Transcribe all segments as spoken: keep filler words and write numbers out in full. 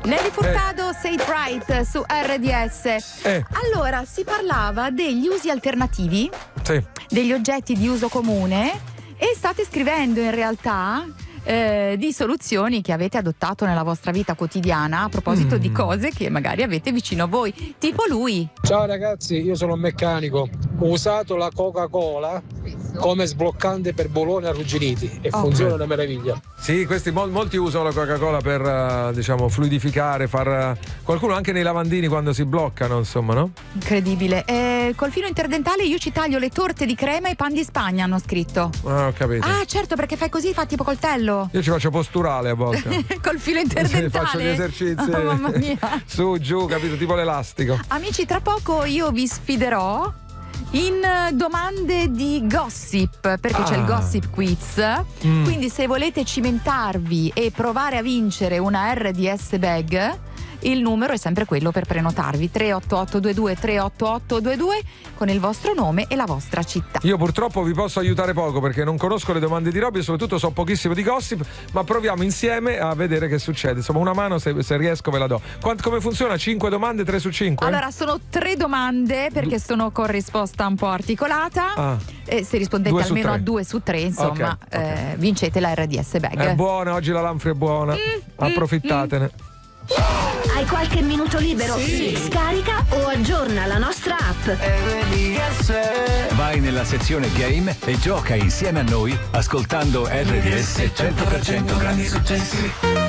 Nelly Furtado, eh. Say It Right su R D S. Eh. Allora, si parlava degli usi alternativi, sì. degli oggetti di uso comune, e state scrivendo in realtà eh, di soluzioni che avete adottato nella vostra vita quotidiana a proposito mm. di cose che magari avete vicino a voi, tipo lui. Ciao ragazzi, io sono un meccanico, ho usato la Coca-Cola come sbloccante per boloni arrugginiti e oh. funziona una meraviglia. Sì, questi mol, molti usano la Coca-Cola per uh, diciamo fluidificare, far uh, qualcuno anche nei lavandini quando si bloccano, insomma, no? Incredibile. Eh, col filo interdentale io ci taglio le torte di crema e pan di Spagna, hanno scritto. Ah, ho capito. Ah, certo, perché fai così, fa tipo coltello. Io ci faccio posturale a volte. Col filo interdentale. Sì, faccio gli esercizi. Oh, mamma mia. Su, giù, capito, tipo l'elastico. Amici, tra poco io vi sfiderò in domande di gossip, perché ah. c'è il gossip quiz. Mm. Quindi se volete cimentarvi e provare a vincere una R D S bag, il numero è sempre quello per prenotarvi: tre otto otto due due tre otto otto due due con il vostro nome e la vostra città. Io purtroppo vi posso aiutare poco perché non conosco le domande di Robby e soprattutto so pochissimo di gossip, ma proviamo insieme a vedere che succede. Insomma, una mano se, se riesco ve la do. Quant, come funziona? cinque domande, tre su cinque? Allora, sono tre domande perché sono con risposta un po' articolata. Ah. E se rispondete almeno tre. a due su tre, insomma, okay, okay. Eh, vincete la R D S bag. È buona, oggi la Lanfri è buona. Mm, Approfittatene. Mm, mm. Hai qualche minuto libero? Sì. Scarica o aggiorna la nostra app. Vai nella sezione game e gioca insieme a noi ascoltando R D S cento per cento grandi successi.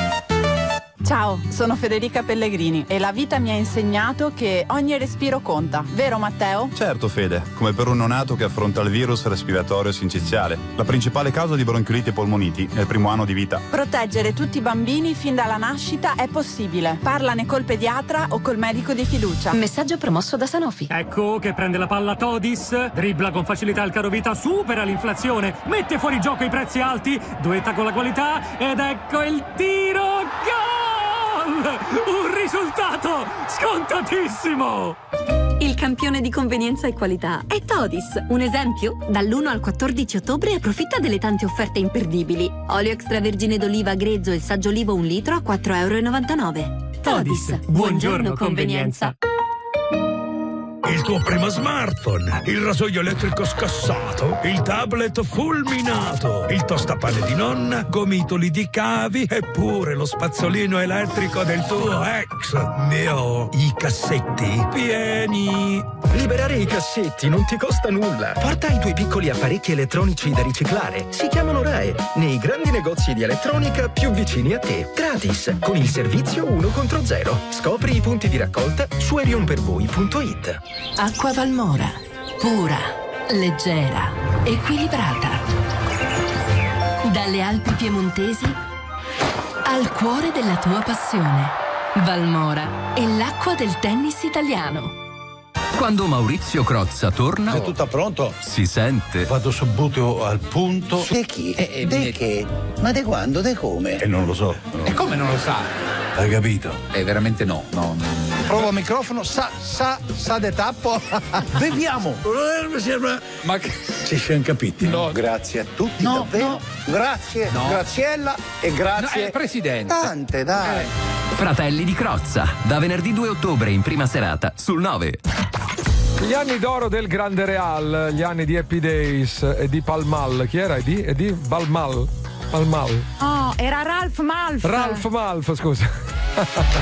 Ciao, sono Federica Pellegrini e la vita mi ha insegnato che ogni respiro conta, vero Matteo? Certo Fede, come per un neonato che affronta il virus respiratorio sinciziale, la principale causa di bronchioliti e polmoniti nel primo anno di vita. Proteggere tutti i bambini fin dalla nascita è possibile. Parlane col pediatra o col medico di fiducia. Messaggio promosso da Sanofi. Ecco che prende la palla Todis, dribbla con facilità il carovita, supera l'inflazione, mette fuori gioco i prezzi alti, duetta con la qualità ed ecco il tiro, gol! Un risultato scontatissimo! Il campione di convenienza e qualità è Todis. Un esempio? Dall'primo al quattordici ottobre approfitta delle tante offerte imperdibili. Olio extravergine d'oliva grezzo e saggio olivo un litro a quattro e novantanove euro. Todis, buongiorno, buongiorno convenienza. Il tuo primo smartphone, il rasoio elettrico scassato, il tablet fulminato, il tostapane di nonna, gomitoli di cavi e pure lo spazzolino elettrico del tuo ex. Mio, i cassetti pieni. Liberare i cassetti non ti costa nulla. Porta i tuoi piccoli apparecchi elettronici da riciclare. Si chiamano R A E, nei grandi negozi di elettronica più vicini a te. Gratis, con il servizio uno contro zero. Scopri i punti di raccolta su erionpervoi punto it. Acqua Valmora, pura, leggera, equilibrata. Dalle Alpi piemontesi al cuore della tua passione. Valmora è l'acqua del tennis italiano. Quando Maurizio Crozza torna... È tutto pronto? Si sente. Vado subito al punto. De chi? Eh, eh, de che? Ma de quando? De come? E eh, non lo so. No. E come non lo sa? Hai capito? Eh, veramente no. no, no. Provo il microfono, sa, sa, sa de tappo. Beviamo. Mi sembra... Ma che... Ci siamo capiti? No, grazie a tutti, no, davvero. No. Grazie, no. Graziella e grazie... No, eh, Presidente. Tante, dai. Eh. Fratelli di Crozza, da venerdì due ottobre in prima serata sul nove. Gli anni d'oro del Grande Real, gli anni di Happy Days e di Palmal. Chi era? E di, e di Balmal? Palmal. Oh, era Ralph Malf. Ralph Malf, scusa.